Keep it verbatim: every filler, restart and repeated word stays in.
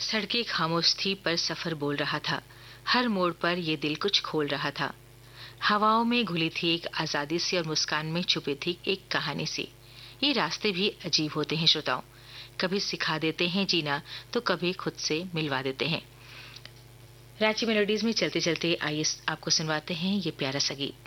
सड़कें खामोश थी पर सफर बोल रहा था। हर मोड़ पर ये दिल कुछ खोल रहा था। हवाओं में घुली थी एक आजादी सी और मुस्कान में छुपी थी एक कहानी सी। ये रास्ते भी अजीब होते हैं श्रोताओं, कभी सिखा देते हैं जीना तो कभी खुद से मिलवा देते हैं। रांची मेलोडीज में चलते चलते आइए आपको सुनवाते हैं ये प्यारा सा गीत।